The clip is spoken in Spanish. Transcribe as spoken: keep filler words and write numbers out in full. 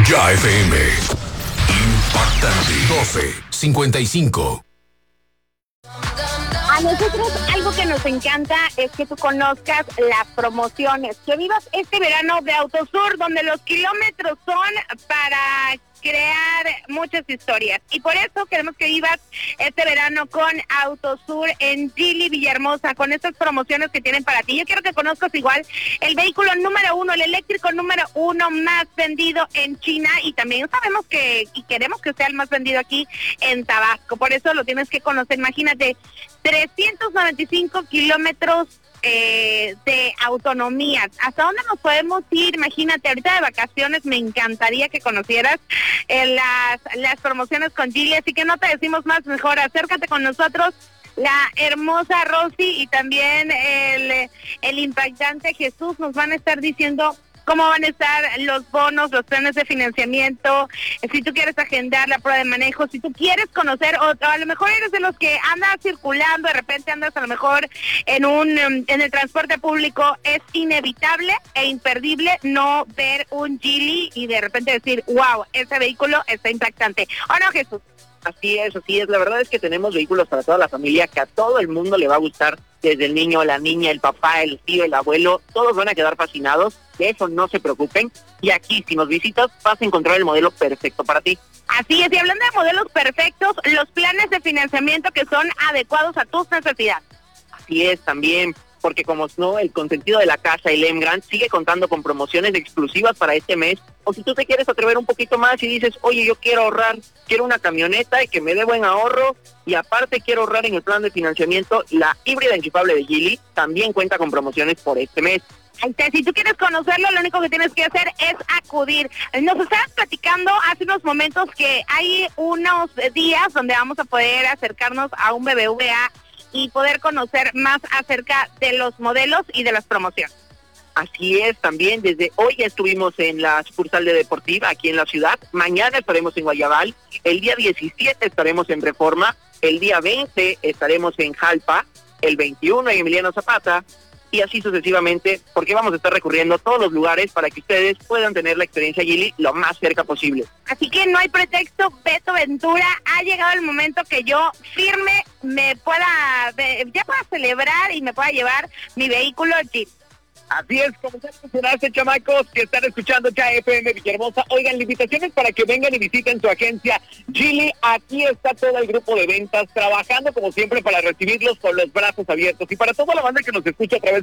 Ya F M. Impactante. doce cincuenta y cinco. A nosotros algo que nos encanta es que tú conozcas las promociones, que vivas este verano de Autosur, donde los kilómetros son para crear muchas historias. Y por eso queremos que vivas este verano con Autosur en Geely Villahermosa, con estas promociones que tienen para ti. Yo quiero que conozcas igual el vehículo número uno, el eléctrico número uno más vendido en China, y también sabemos que, y queremos que sea el más vendido aquí en Tabasco. Por eso lo tienes que conocer. Imagínate, trescientos noventa y cinco kilómetros Eh, de autonomía. ¿Hasta dónde nos podemos ir? Imagínate, ahorita de vacaciones me encantaría que conocieras eh, las, las promociones con Geely, así que no te decimos más, mejor acércate con nosotros, la hermosa Rosy y también el, el impactante Jesús nos van a estar diciendo cómo van a estar los bonos, los planes de financiamiento, si tú quieres agendar la prueba de manejo, si tú quieres conocer, o, o a lo mejor eres de los que andas circulando, de repente andas a lo mejor en un en el transporte público, es inevitable e imperdible no ver un Geely y de repente decir, wow, ese vehículo está impactante. ¿O no, Jesús? Así es, así es. La verdad es que tenemos vehículos para toda la familia, que a todo el mundo le va a gustar, desde el niño, la niña, el papá, el tío, el abuelo, todos van a quedar fascinados, de eso no se preocupen. Y aquí, si nos visitas, vas a encontrar el modelo perfecto para ti. Así es, y hablando de modelos perfectos, los planes de financiamiento que son adecuados a tus necesidades. Así es, también, porque como no, el consentido de la casa, el Emgrand, sigue contando con promociones exclusivas para este mes. O si tú te quieres atrever un poquito más y dices, oye, yo quiero ahorrar, quiero una camioneta y que me dé buen ahorro, y aparte quiero ahorrar en el plan de financiamiento, la híbrida enchufable de Geely también cuenta con promociones por este mes. Si tú quieres conocerlo, lo único que tienes que hacer es acudir. Nos estabas platicando hace unos momentos que hay unos días donde vamos a poder acercarnos a un B B V A y poder conocer más acerca de los modelos y de las promociones. Así es, también desde hoy ya estuvimos en la sucursal de Deportiva aquí en la ciudad, mañana estaremos en Guayabal, el día diecisiete estaremos en Reforma, el día veinte estaremos en Jalpa, el veintiuno en Emiliano Zapata, y así sucesivamente, porque vamos a estar recorriendo a todos los lugares para que ustedes puedan tener la experiencia Geely lo más cerca posible. Así que no hay pretexto, Beto Ventura, ha llegado el momento que yo firme me pueda, ya pueda celebrar y me pueda llevar mi vehículo Geely. Así es, como se mencionaste, chamacos, que están escuchando ya F M Villahermosa. Oigan, la invitación es para que vengan y visiten su agencia Geely. Aquí está todo el grupo de ventas trabajando como siempre para recibirlos con los brazos abiertos. Y para toda la banda que nos escucha a través